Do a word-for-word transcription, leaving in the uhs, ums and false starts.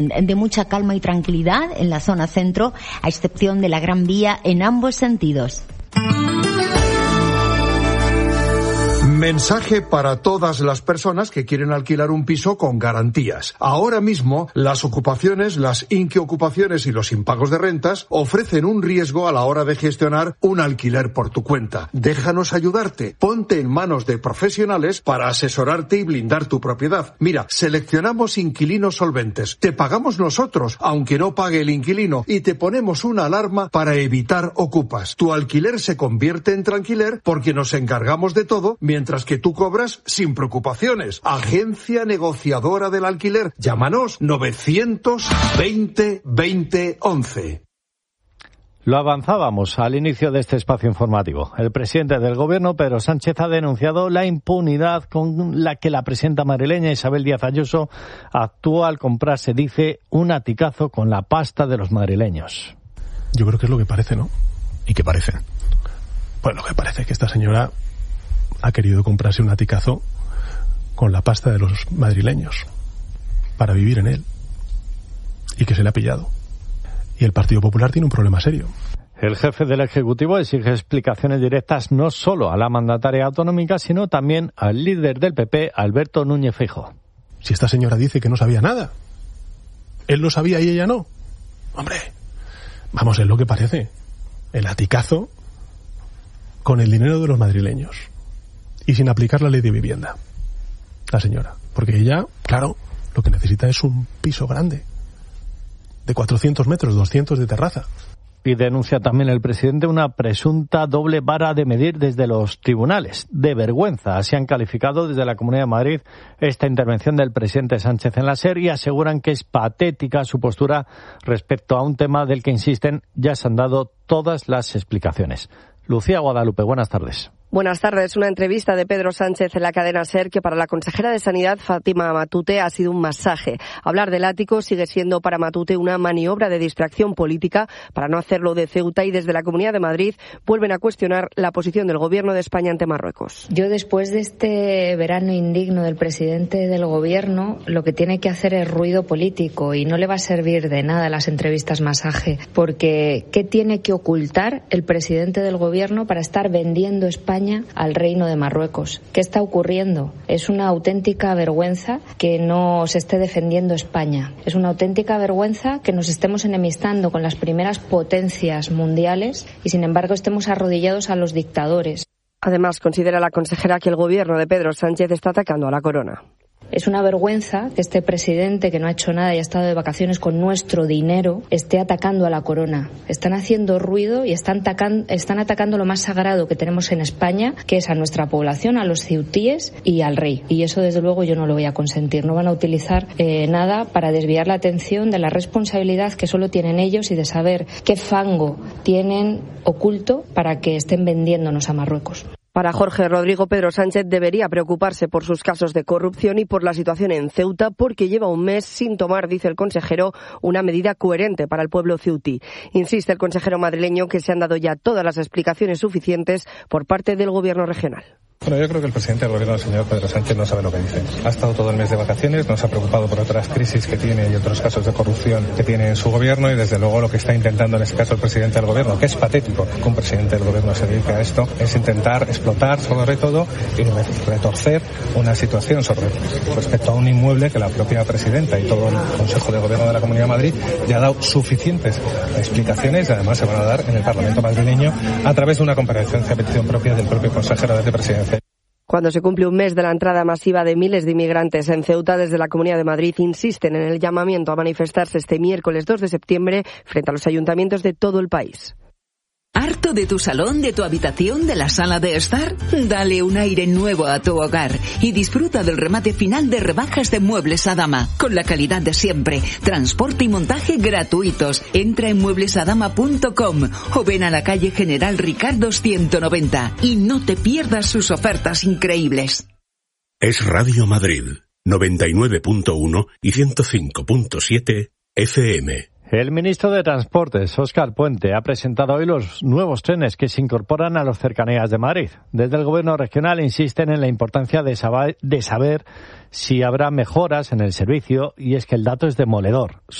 de mucha calma y tranquilidad en la zona centro, a excepción de la Gran Vía en ambos sentidos. Mensaje para todas las personas que quieren alquilar un piso con garantías. Ahora mismo, las ocupaciones, las inquiocupaciones y los impagos de rentas ofrecen un riesgo a la hora de gestionar un alquiler por tu cuenta. Déjanos ayudarte. Ponte en manos de profesionales para asesorarte y blindar tu propiedad. Mira, seleccionamos inquilinos solventes. Te pagamos nosotros, aunque no pague el inquilino, y te ponemos una alarma para evitar ocupas. Tu alquiler se convierte en tranquiler porque nos encargamos de todo, mientras que tú cobras sin preocupaciones. Agencia negociadora del alquiler. Llámanos novecientos veinte veinte once. Lo avanzábamos al inicio de este espacio informativo. El presidente del Gobierno, Pedro Sánchez, ha denunciado la impunidad con la que la presidenta madrileña Isabel Díaz Ayuso actuó al comprar, se dice, un aticazo con la pasta de los madrileños. Yo creo que es lo que parece, ¿no? ¿Y qué parece? Pues lo que parece es que esta señora ha querido comprarse un aticazo con la pasta de los madrileños para vivir en él, y que se le ha pillado. Y el Partido Popular tiene un problema serio. El jefe del Ejecutivo exige explicaciones directas no solo a la mandataria autonómica, sino también al líder del P P, Alberto Núñez Feijóo. Si esta señora dice que no sabía nada, él lo sabía y ella no. Hombre, vamos, es lo que parece. El aticazo con el dinero de los madrileños. Y sin aplicar la ley de vivienda, la señora. Porque ella, claro, lo que necesita es un piso grande, de cuatrocientos metros, doscientos de terraza. Y denuncia también el presidente una presunta doble vara de medir desde los tribunales. De vergüenza, así han calificado desde la Comunidad de Madrid esta intervención del presidente Sánchez en la SER, y aseguran que es patética su postura respecto a un tema del que insisten ya se han dado todas las explicaciones. Lucía Guadalupe, buenas tardes. Buenas tardes. Una entrevista de Pedro Sánchez en la cadena SER que para la consejera de Sanidad, Fátima Matute, ha sido un masaje. Hablar del ático sigue siendo para Matute una maniobra de distracción política para no hacerlo de Ceuta, y desde la Comunidad de Madrid vuelven a cuestionar la posición del Gobierno de España ante Marruecos. Yo, después de este verano indigno del presidente del Gobierno, lo que tiene que hacer es ruido político, y no le va a servir de nada las entrevistas masaje, porque ¿qué tiene que ocultar el presidente del Gobierno para estar vendiendo España al Reino de Marruecos? ¿Qué está ocurriendo? Es una auténtica vergüenza que no se esté defendiendo España. Es una auténtica vergüenza que nos estemos enemistando con las primeras potencias mundiales y, sin embargo, estemos arrodillados a los dictadores. Además, considera la consejera que el gobierno de Pedro Sánchez está atacando a la corona. Es una vergüenza que este presidente, que no ha hecho nada y ha estado de vacaciones con nuestro dinero, esté atacando a la corona. Están haciendo ruido y están, atacan, están atacando lo más sagrado que tenemos en España, que es a nuestra población, a los ceutíes y al rey. Y eso, desde luego, yo no lo voy a consentir. No van a utilizar eh, nada para desviar la atención de la responsabilidad que solo tienen ellos y de saber qué fango tienen oculto para que estén vendiéndonos a Marruecos. Para Jorge Rodrigo, Pedro Sánchez debería preocuparse por sus casos de corrupción y por la situación en Ceuta, porque lleva un mes sin tomar, dice el consejero, una medida coherente para el pueblo ceutí. Insiste el consejero madrileño que se han dado ya todas las explicaciones suficientes por parte del gobierno regional. Bueno, yo creo que el presidente del gobierno, el señor Pedro Sánchez, no sabe lo que dice. Ha estado todo el mes de vacaciones, no se ha preocupado por otras crisis que tiene y otros casos de corrupción que tiene en su gobierno, y desde luego lo que está intentando en este caso el presidente del gobierno, que es patético que un presidente del gobierno se dedique a esto, es intentar explotar sobre todo y retorcer una situación sobre respecto a un inmueble que la propia presidenta y todo el Consejo de Gobierno de la Comunidad de Madrid ya ha dado suficientes explicaciones, y además se van a dar en el Parlamento madrileño a través de una comparecencia a petición propia del propio consejero de Presidencia. Cuando se cumple un mes de la entrada masiva de miles de inmigrantes en Ceuta, desde la Comunidad de Madrid insisten en el llamamiento a manifestarse este miércoles dos de septiembre frente a los ayuntamientos de todo el país. ¿Harto de tu salón, de tu habitación, de la sala de estar? Dale un aire nuevo a tu hogar y disfruta del remate final de rebajas de Muebles Adama, con la calidad de siempre, transporte y montaje gratuitos. Entra en muebles adama punto com o ven a la calle General Ricardo ciento noventa y no te pierdas sus ofertas increíbles. Es Radio Madrid, noventa y nueve punto uno y ciento cinco punto siete F M. El ministro de Transportes, Óscar Puente, ha presentado hoy los nuevos trenes que se incorporan a las cercanías de Madrid. Desde el Gobierno regional insisten en la importancia de saber, de saber si habrá mejoras en el servicio, y es que el dato es demoledor.